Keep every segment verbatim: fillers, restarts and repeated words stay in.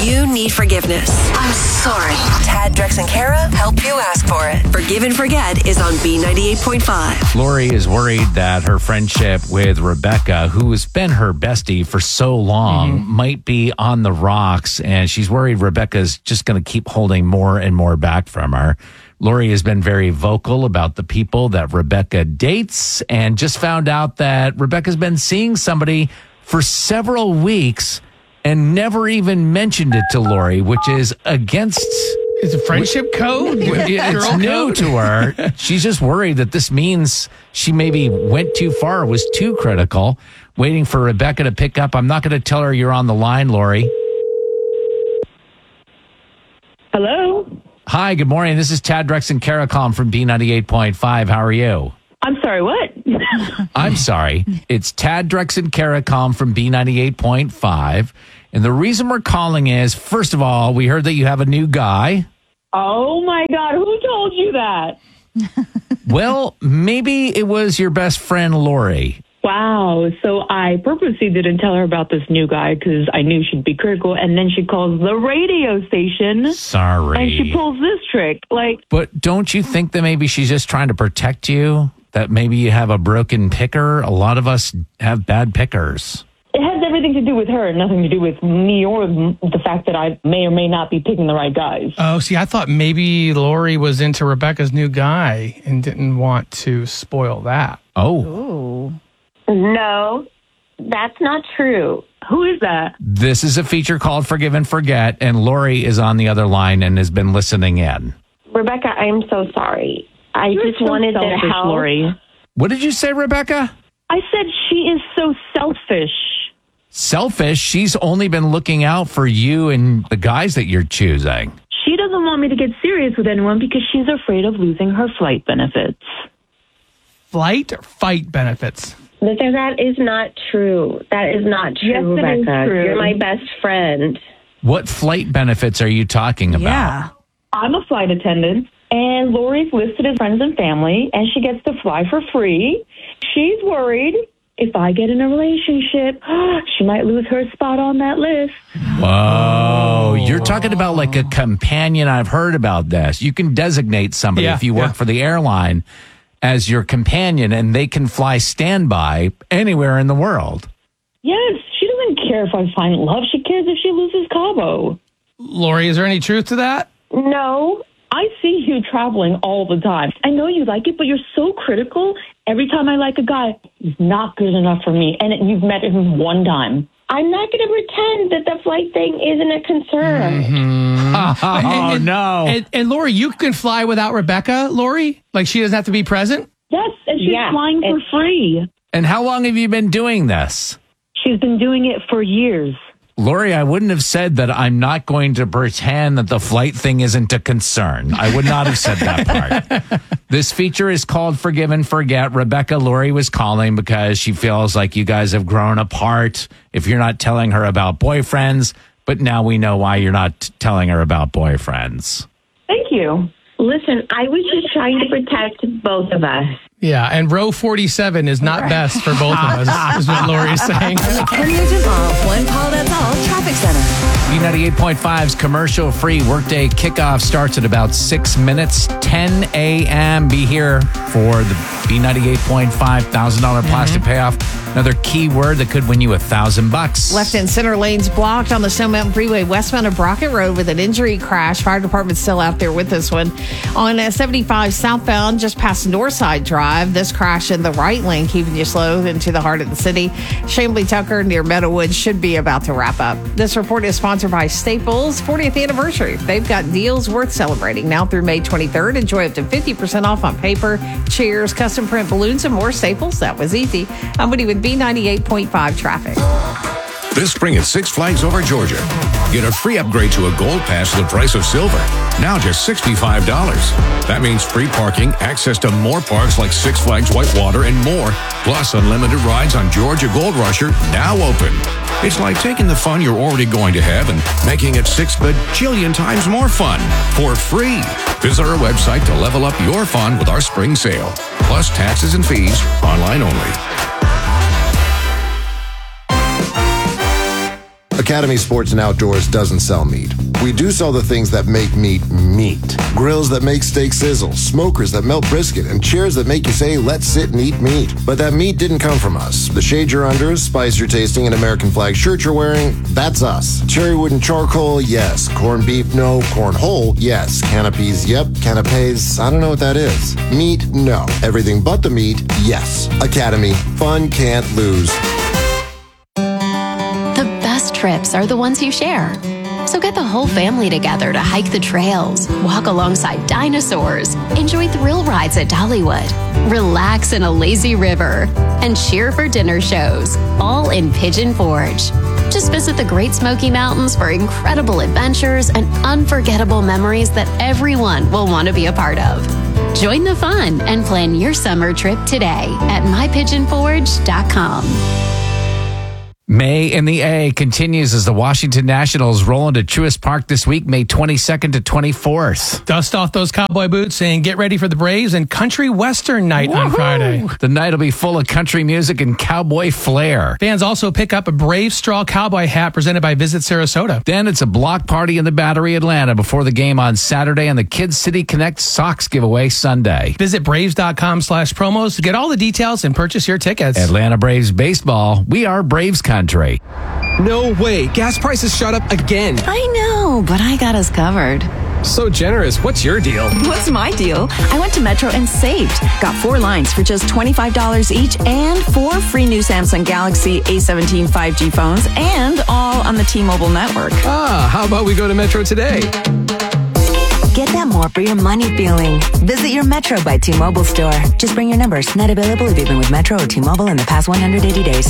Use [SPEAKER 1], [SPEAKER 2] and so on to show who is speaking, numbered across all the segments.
[SPEAKER 1] you need forgiveness. I'm sorry. Tad, Drex, and Kara help you ask for it. Forgive and Forget is on B ninety-eight point five.
[SPEAKER 2] Lori is worried that her friendship with Rebecca, who has been her bestie for so long, mm-hmm. might be on the rocks, and she's worried Rebecca's just going to keep holding more and more back from her. Lori has been very vocal about the people that Rebecca dates and just found out that Rebecca's been seeing somebody for several weeks and never even mentioned it to Lori, which is against...
[SPEAKER 3] It's a friendship code?
[SPEAKER 2] It's new to her. She's just worried that this means she maybe went too far, was too critical, waiting for Rebecca to pick up. I'm not going to tell her you're on the line, Lori.
[SPEAKER 4] Hello?
[SPEAKER 2] Hi, good morning. This is Tad, Drex, and Kara calling from B ninety-eight point five. How are you?
[SPEAKER 4] I'm sorry, what?
[SPEAKER 2] I'm sorry. It's Tad, Drex, and Kara calling from B ninety-eight point five. And the reason we're calling is, first of all, we heard that you have a new guy.
[SPEAKER 4] Oh, my God. Who told you that?
[SPEAKER 2] Well, maybe it was your best friend, Lori.
[SPEAKER 4] Wow. So I purposely didn't tell her about this new guy because I knew she'd be critical. And then she calls the radio station.
[SPEAKER 2] Sorry.
[SPEAKER 4] And she pulls this trick. Like,
[SPEAKER 2] But don't you think that maybe she's just trying to protect you? That maybe you have a broken picker? A lot of us have bad pickers.
[SPEAKER 4] It has everything to do with her, nothing to do with me or the fact that I may or may not be picking the right guys.
[SPEAKER 3] Oh, see, I thought maybe Lori was into Rebecca's new guy and didn't want to spoil that.
[SPEAKER 2] Oh.
[SPEAKER 5] Ooh.
[SPEAKER 6] No, that's not true.
[SPEAKER 4] Who is that?
[SPEAKER 2] This is a feature called Forgive and Forget, and Lori is on the other line and has been listening in.
[SPEAKER 6] Rebecca, I'm so sorry. I
[SPEAKER 4] You're
[SPEAKER 6] just
[SPEAKER 4] so
[SPEAKER 6] wanted
[SPEAKER 4] selfish,
[SPEAKER 6] to help.
[SPEAKER 4] Lori.
[SPEAKER 2] What did you say, Rebecca?
[SPEAKER 4] I said she is so selfish.
[SPEAKER 2] Selfish? She's only been looking out for you and the guys that you're choosing.
[SPEAKER 4] She doesn't want me to get serious with anyone because she's afraid of losing her flight benefits.
[SPEAKER 3] Flight or fight benefits?
[SPEAKER 6] Mister That is not true. That is not true,
[SPEAKER 4] Yes, it is
[SPEAKER 6] Rebecca.
[SPEAKER 4] true.
[SPEAKER 6] You're my best friend.
[SPEAKER 2] What flight benefits are you talking about?
[SPEAKER 5] Yeah.
[SPEAKER 4] I'm a flight attendant, and Lori's listed as friends and family, and she gets to fly for free. She's worried if I get in a relationship, she might lose her spot on that list.
[SPEAKER 2] Whoa. You're talking about like a companion. I've heard about this. You can designate somebody
[SPEAKER 3] Yeah,
[SPEAKER 2] if you work
[SPEAKER 3] yeah.
[SPEAKER 2] for the airline as your companion, and they can fly standby anywhere in the world.
[SPEAKER 4] Yes, she doesn't care if I find love. She cares if she loses Cabo.
[SPEAKER 3] Lori, is there any truth to that?
[SPEAKER 4] No, I see you traveling all the time. I know you like it, but you're so critical. Every time I like a guy, he's not good enough for me. And you've met him one time.
[SPEAKER 6] I'm not going to pretend that the flight thing isn't a concern.
[SPEAKER 2] Oh,
[SPEAKER 3] and,
[SPEAKER 2] no.
[SPEAKER 3] And, and Lori, you can fly without Rebecca, Lori? Like she doesn't have to be present?
[SPEAKER 4] Yes, and she's
[SPEAKER 6] Yeah,
[SPEAKER 4] flying for
[SPEAKER 6] it's-
[SPEAKER 4] free.
[SPEAKER 2] And how long have you been doing this?
[SPEAKER 4] She's been doing it for years.
[SPEAKER 2] Lori, I wouldn't have said that I'm not going to pretend that the flight thing isn't a concern. I would not have said that part. This feature is called Forgive and Forget. Rebecca, Lori was calling because she feels like you guys have grown apart if you're not telling her about boyfriends, but now we know why you're not telling her about boyfriends.
[SPEAKER 4] Thank you.
[SPEAKER 6] Listen, I was just trying to protect both of us.
[SPEAKER 3] Yeah, and row forty-seven is not best for both of us, is what Lori is saying.
[SPEAKER 1] Kenny Off One Call That's All Traffic Center.
[SPEAKER 2] B ninety-eight point five's commercial-free workday kickoff starts at about six minutes, ten a.m. Be here for the B ninety-eight point five one thousand dollars plastic
[SPEAKER 5] Mm-hmm.
[SPEAKER 2] payoff. Another key word that could win you a thousand bucks.
[SPEAKER 5] Left and center lanes blocked on the Stone Mountain Freeway westbound of Brockett Road with an injury crash. Fire department's still out there with this one. On uh, seventy-five southbound, just past Northside Drive, this crash in the right lane, keeping you slow into the heart of the city. Chambly Tucker near Meadowwood should be about to wrap up. This report is sponsored by Staples' fortieth anniversary. They've got deals worth celebrating now through May twenty-third. Enjoy up to fifty percent off on paper, chairs, custom print balloons, and more. Staples. That was easy. I'm Woody with B ninety-eight point five traffic.
[SPEAKER 7] This spring at Six Flags Over Georgia, get a free upgrade to a Gold Pass for the price of silver. Now just sixty-five dollars. That means free parking, access to more parks like Six Flags Whitewater and more, plus unlimited rides on Georgia Gold Rusher, now open. It's like taking the fun you're already going to have and making it six bajillion times more fun for free. Visit our website to level up your fun with our spring sale. Plus taxes and fees, online only.
[SPEAKER 8] Academy Sports and Outdoors doesn't sell meat. We do sell the things that make meat meat. Grills that make steak sizzle, smokers that melt brisket, and chairs that make you say, let's sit and eat meat. But that meat didn't come from us. The shade you're under, spice you're tasting, and American flag shirt you're wearing, that's us. Cherry wood and charcoal, yes. Corned beef, no. Corn whole, yes. Canopies, yep. Canapes, I don't know what that is. Meat, no. Everything but the meat, yes. Academy, fun can't lose.
[SPEAKER 9] The best trips are the ones you share. So get the whole family together to hike the trails, walk alongside dinosaurs, enjoy thrill rides at Dollywood, relax in a lazy river, and cheer for dinner shows, all in Pigeon Forge. Just visit the Great Smoky Mountains for incredible adventures and unforgettable memories that everyone will want to be a part of. Join the fun and plan your summer trip today at my pigeon forge dot com.
[SPEAKER 2] May in the A continues as the Washington Nationals roll into Truist Park this week, May twenty-second to twenty-fourth.
[SPEAKER 3] Dust off those cowboy boots and get ready for the Braves and Country Western night
[SPEAKER 2] Woo-hoo!
[SPEAKER 3] on Friday.
[SPEAKER 2] The night will be full of country music and cowboy flair.
[SPEAKER 3] Fans also pick up a Brave straw cowboy hat presented by Visit Sarasota.
[SPEAKER 2] Then it's a block party in the Battery, Atlanta before the game on Saturday and the Kids City Connect Socks giveaway Sunday.
[SPEAKER 3] Visit braves.com slash promos to get all the details and purchase your tickets.
[SPEAKER 2] Atlanta Braves baseball. We are Braves country.
[SPEAKER 10] No way. Gas prices shot up again.
[SPEAKER 11] I know, but I got us covered.
[SPEAKER 10] So generous. What's your deal?
[SPEAKER 11] What's my deal? I went to Metro and saved. Got four lines for just twenty-five dollars each and four free new Samsung Galaxy A seventeen five G phones and all on the T-Mobile network.
[SPEAKER 10] Ah, how about we go to Metro today?
[SPEAKER 12] Get that more for your money feeling. Visit your Metro by T-Mobile store. Just bring your numbers. Not available if you've been with Metro or T-Mobile in the past one hundred eighty days.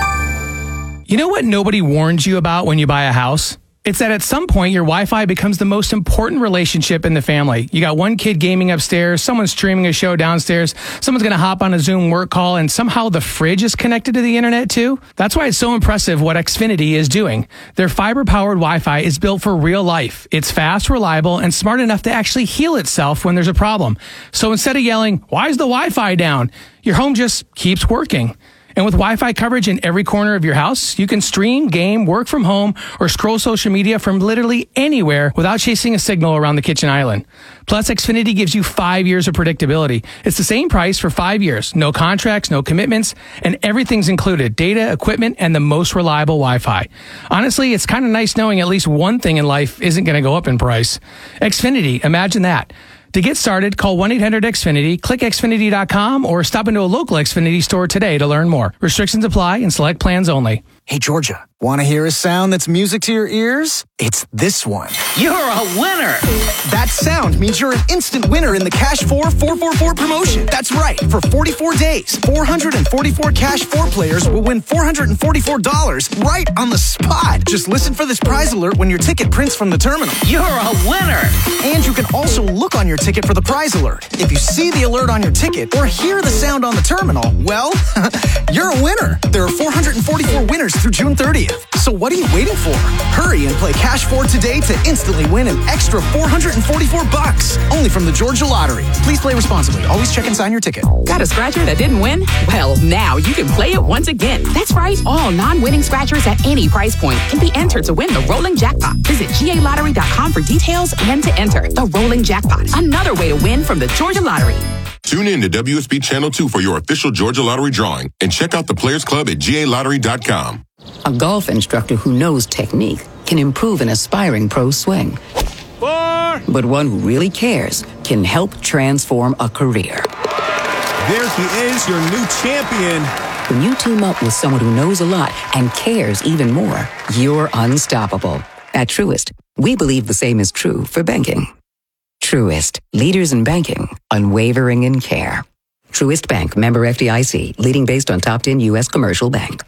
[SPEAKER 3] You know what nobody warns you about when you buy a house? It's that at some point your Wi-Fi becomes the most important relationship in the family. You got one kid gaming upstairs, someone's streaming a show downstairs, someone's going to hop on a Zoom work call, and somehow the fridge is connected to the internet too. That's why it's so impressive what Xfinity is doing. Their fiber-powered Wi-Fi is built for real life. It's fast, reliable, and smart enough to actually heal itself when there's a problem. So instead of yelling, "Why is the Wi-Fi down?" your home just keeps working. And with Wi-Fi coverage in every corner of your house, you can stream, game, work from home, or scroll social media from literally anywhere without chasing a signal around the kitchen island. Plus, Xfinity gives you five years of predictability. It's the same price for five years. No contracts, no commitments, and everything's included. Data, equipment, and the most reliable Wi-Fi. Honestly, it's kind of nice knowing at least one thing in life isn't going to go up in price. Xfinity, imagine that. To get started, call one eight hundred X Finity, click Xfinity dot com, or stop into a local Xfinity store today to learn more. Restrictions apply and select plans only.
[SPEAKER 13] Hey, Georgia, want to hear a sound that's music to your ears? It's this one.
[SPEAKER 14] You're a winner!
[SPEAKER 13] That sound means you're an instant winner in the Cash four four four four promotion. That's right. For forty-four days, four hundred forty-four Cash four players will win four hundred forty-four dollars right on the spot. Just listen for this prize alert when your ticket prints from the terminal.
[SPEAKER 14] You're a winner!
[SPEAKER 13] And you can also look on your ticket for the prize alert. If you see the alert on your ticket or hear the sound on the terminal, well, you're a winner. There are four hundred forty-four winners through June thirtieth. So what are you waiting for? Hurry and play Cash four today to instantly win an extra four hundred forty-four bucks. Only from the Georgia Lottery. Please play responsibly. Always check and sign your ticket.
[SPEAKER 15] Got a scratcher that didn't win? Well, now you can play it once again. That's right. All non-winning scratchers at any price point can be entered to win the rolling jackpot. Visit G A lottery dot com for details and to enter the rolling jackpot. Another way to win from the Georgia Lottery.
[SPEAKER 16] Tune in to W S B Channel two for your official Georgia Lottery drawing and check out the Players Club at G A lottery dot com.
[SPEAKER 17] A golf instructor who knows technique can improve an aspiring pro's swing. Four. But one who really cares can help transform a career.
[SPEAKER 18] There he is, your new champion.
[SPEAKER 17] When you team up with someone who knows a lot and cares even more, you're unstoppable. At Truist, we believe the same is true for banking. Truist, leaders in banking, unwavering in care. Truist Bank, member F D I C, leading based on top ten U S commercial bank.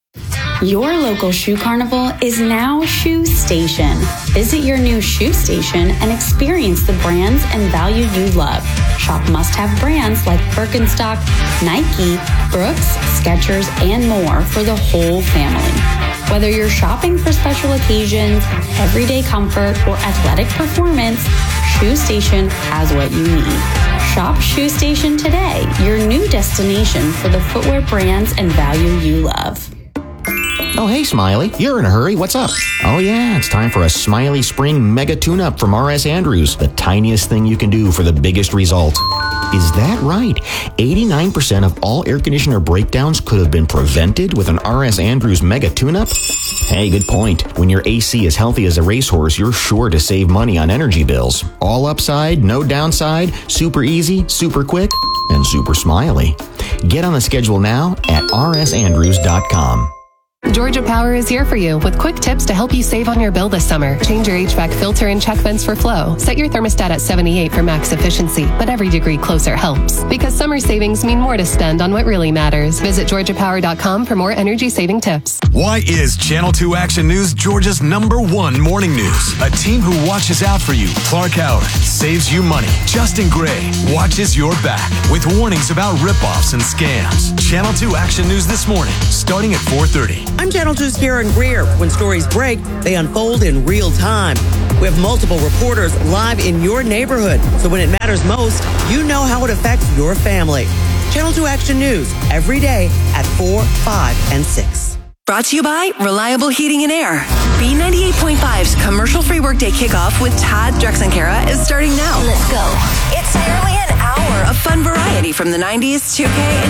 [SPEAKER 19] Your local shoe carnival is now Shoe Station. Visit your new Shoe Station and experience the brands and value you love. Shop must-have brands like Birkenstock, Nike, Brooks, Skechers, and more for the whole family. Whether you're shopping for special occasions, everyday comfort, or athletic performance, Shoe Station has what you need. Shop Shoe Station today, your new destination for the footwear brands and value you love.
[SPEAKER 20] Oh, hey, Smiley. You're in a hurry. What's up? Oh, yeah, it's time for a Smiley Spring Mega Tune-Up from R S Andrews. The tiniest thing you can do for the biggest result. Is that right? eighty-nine percent of all air conditioner breakdowns could have been prevented with an R S Andrews Mega Tune-Up? Hey, good point. When your A C is healthy as a racehorse, you're sure to save money on energy bills. All upside, no downside, super easy, super quick, and super smiley. Get on the schedule now at r s andrews dot com.
[SPEAKER 21] Georgia Power is here for you with quick tips to help you save on your bill this summer. Change your H V A C filter and check vents for flow. Set your thermostat at seventy-eight for max efficiency, but every degree closer helps. Because summer savings mean more to spend on what really matters. Visit georgia power dot com for more energy saving tips.
[SPEAKER 22] Why is Channel two Action News Georgia's number one morning news? A team who watches out for you. Clark Howard saves you money. Justin Gray watches your back with warnings about ripoffs and scams. Channel two Action News this morning, starting at four thirty.
[SPEAKER 23] I'm Channel two's Karen Greer. When stories break, they unfold in real time. We have multiple reporters live in your neighborhood, so when it matters most, you know how it affects your family. Channel two Action News, every day at four, five, and six.
[SPEAKER 1] Brought to you by Reliable Heating and Air. B ninety-eight point five's commercial-free workday kickoff with Tad, Drex, and Kara is starting now. Let's go. It's nearly an hour of fun variety from the nineties, two K, and